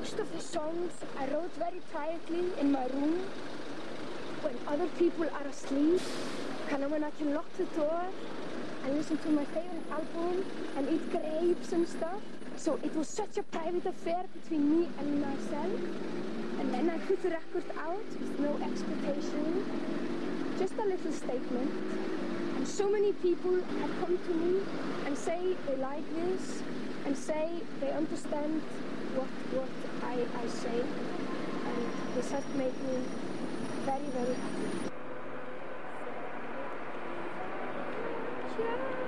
Most of the songs I wrote very quietly in my room when other people are asleep, kind of when I can lock the door and listen to my favorite album and eat grapes and stuff. So it was such a private affair between me and myself. And then I put the record out with no expectation, just a little statement. And so many people have come to me and say they like this and say they understand what I say. And this has made me very, very happy. Yeah.